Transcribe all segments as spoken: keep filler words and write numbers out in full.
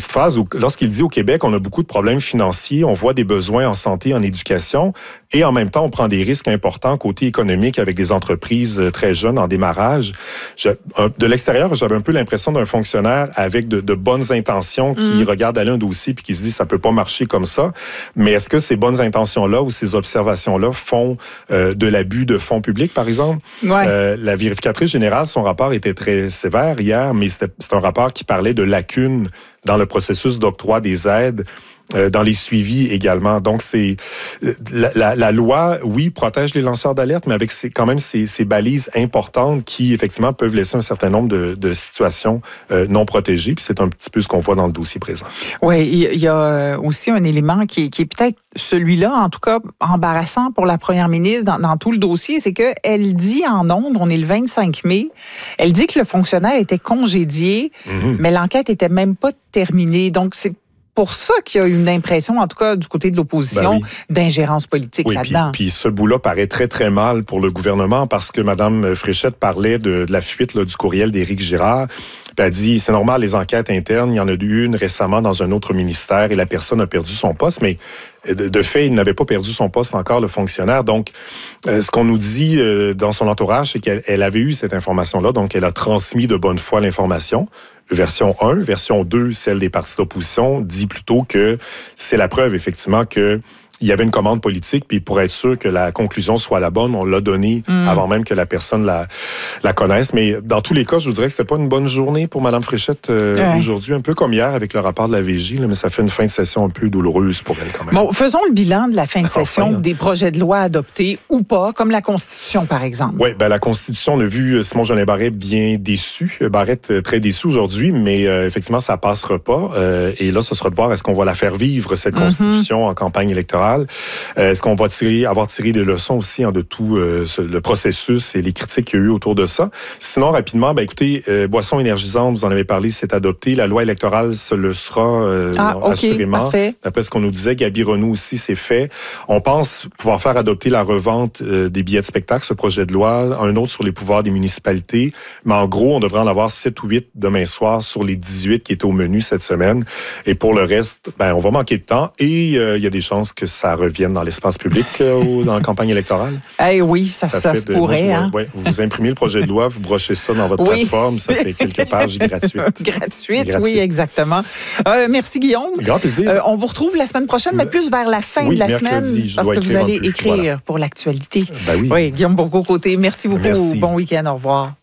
petite phrase où, lorsqu'il dit au Québec, on a beaucoup de problèmes financiers, on voit des besoins en santé, en éducation, et en même temps, on prend des risques importants côté économique avec des entreprises très jeunes en démarrage. Je, de l'extérieur, j'avais un peu l'impression d'un fonctionnaire avec de, de bonnes intentions qui mmh. regarde aller un dossier puis qui se dit ça peut pas marcher comme ça. Mais est-ce que ces bonnes intentions-là ou ces observations-là font euh, de l'abus de fonds publics, par exemple? Ouais. Euh, la vérificatrice générale, son rapport était très sévère hier, mais c'était, c'est un rapport qui parlait de lacunes dans le processus d'octroi des aides, euh, dans les suivis également. Donc, c'est la, la, la loi, oui, protège les lanceurs d'alerte, mais avec ces, quand même ces, ces balises importantes qui, effectivement, peuvent laisser un certain nombre de, de situations euh, non protégées. Puis c'est un petit peu ce qu'on voit dans le dossier présent. Oui, il y a aussi un élément qui est, qui est peut-être celui-là, en tout cas, embarrassant pour la première ministre dans, dans tout le dossier, c'est qu'elle dit en ondes, on est le vingt-cinq mai, elle dit que le fonctionnaire était congédié, mm-hmm. mais l'enquête était même pas terminée. Donc, c'est pour ça qu'il y a une impression, en tout cas du côté de l'opposition, ben oui. d'ingérence politique oui, là-dedans. Puis, puis ce bout-là paraît très, très mal pour le gouvernement parce que Mme Fréchette parlait de, de la fuite là, du courriel d'Éric Girard. Puis elle dit, c'est normal, les enquêtes internes, il y en a eu une récemment dans un autre ministère et la personne a perdu son poste, mais de fait, il n'avait pas perdu son poste encore, le fonctionnaire. Donc, euh, ce qu'on nous dit euh, dans son entourage, c'est qu'elle elle avait eu cette information-là, donc elle a transmis de bonne foi l'information. Version un. Version deux, celle des partis d'opposition, dit plutôt que c'est la preuve, effectivement, que il y avait une commande politique, puis pour être sûr que la conclusion soit la bonne, on l'a donnée mmh. avant même que la personne la, la connaisse. Mais dans tous les cas, je vous dirais que c'était pas une bonne journée pour Mme Fréchette euh, ouais. aujourd'hui, un peu comme hier avec le rapport de la V J, là, mais ça fait une fin de session un peu douloureuse pour elle quand même. Bon, faisons le bilan de la fin de enfin, session, hein. des projets de loi adoptés ou pas, comme la Constitution, par exemple. Oui, ben la Constitution, on a vu Simon-Jeanin Barrette bien déçu. Barrette très déçu aujourd'hui, mais euh, effectivement, ça passera pas. Euh, et là, ce sera de voir est-ce qu'on va la faire vivre, cette Constitution, mm-hmm. en campagne électorale. Est-ce qu'on va tirer, avoir tiré des leçons aussi hein, de tout euh, ce, le processus et les critiques qu'il y a eu autour de ça? Sinon, rapidement, ben écoutez, euh, boissons énergisantes, vous en avez parlé, c'est adopté. La loi électorale, ce le sera euh, ah, okay, assurément. Parfait. D'après ce qu'on nous disait, Gaby Renaud aussi, c'est fait. On pense pouvoir faire adopter la revente euh, des billets de spectacle, ce projet de loi. Un autre sur les pouvoirs des municipalités. Mais en gros, on devrait en avoir sept ou huit demain soir sur les dix-huit qui étaient au menu cette semaine. Et pour le reste, ben on va manquer de temps et euh, il y a des chances que ça revienne dans l'espace public euh, dans la campagne électorale. Eh oui, ça, ça, ça se de, pourrait. Moi, je, hein? ouais, vous imprimez le projet de loi, vous brochez ça dans votre oui. plateforme, ça fait quelques pages gratuites. Gratuites, Gratuite. Oui, exactement. Euh, merci Guillaume. Grand plaisir. Euh, on vous retrouve la semaine prochaine, mais plus vers la fin oui, de la mercredi, semaine, parce que vous allez écrire voilà. pour l'actualité. Ben oui. oui, Guillaume Bourgault-Côté, merci beaucoup. Merci. Bon week-end, au revoir.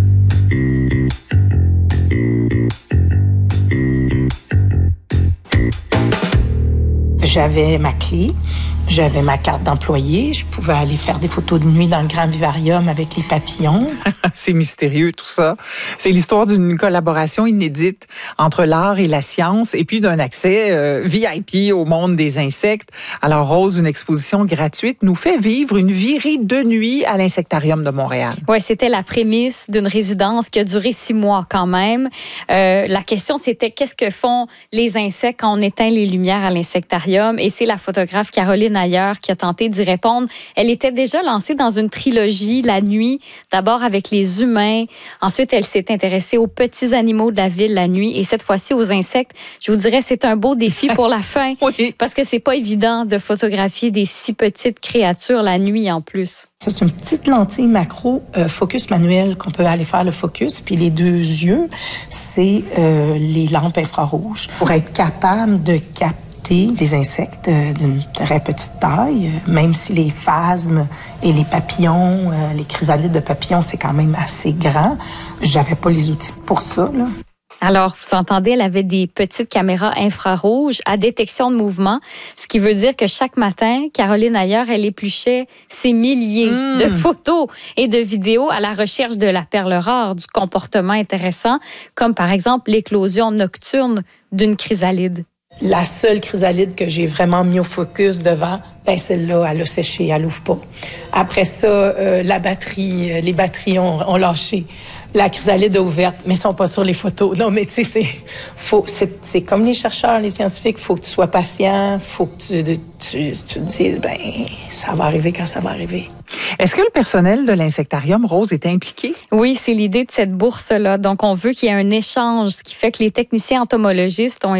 J'avais ma clé, j'avais ma carte d'employé, je pouvais aller faire des photos de nuit dans le grand vivarium avec les papillons. C'est mystérieux tout ça. C'est l'histoire d'une collaboration inédite entre l'art et la science et puis d'un accès euh, V I P au monde des insectes. Alors Rose, une exposition gratuite nous fait vivre une virée de nuit à l'Insectarium de Montréal. Oui, c'était la prémisse d'une résidence qui a duré six mois quand même. Euh, la question c'était qu'est-ce que font les insectes quand on éteint les lumières à l'Insectarium? Et c'est la photographe Caroline Ayer qui a tenté d'y répondre. Elle était déjà lancée dans une trilogie, La nuit, d'abord avec les humains. Ensuite, elle s'est intéressée aux petits animaux de la ville la nuit. Et cette fois-ci, aux insectes. Je vous dirais, c'est un beau défi pour la fin. Oui. Parce que c'est pas évident de photographier des si petites créatures la nuit en plus. Ça, c'est une petite lentille macro euh, focus manuel qu'on peut aller faire le focus. Puis les deux yeux, c'est euh, les lampes infrarouges. Pour être capable de capter des insectes d'une très petite taille, même si les phasmes et les papillons, les chrysalides de papillons, c'est quand même assez grand. J'avais pas les outils pour ça, là. Alors, vous entendez, elle avait des petites caméras infrarouges à détection de mouvement, ce qui veut dire que chaque matin, Caroline Ayer, elle épluchait ces milliers mmh. de photos et de vidéos à la recherche de la perle rare, du comportement intéressant, comme par exemple l'éclosion nocturne d'une chrysalide. La seule chrysalide que j'ai vraiment mis au focus devant, ben celle-là, elle a séché, elle n'ouvre pas. Après ça, euh, la batterie, les batteries ont, ont lâché. La chrysalide a ouverte, mais ils sont pas sur les photos. Non, mais tu sais, c'est, faut, c'est, c'est comme les chercheurs, les scientifiques, faut que tu sois patient, faut que tu, tu, tu, tu te dises, ben, ça va arriver quand ça va arriver. Est-ce que le personnel de l'Insectarium, Rose, est impliqué? Oui, c'est l'idée de cette bourse-là. Donc, on veut qu'il y ait un échange, ce qui fait que les techniciens entomologistes ont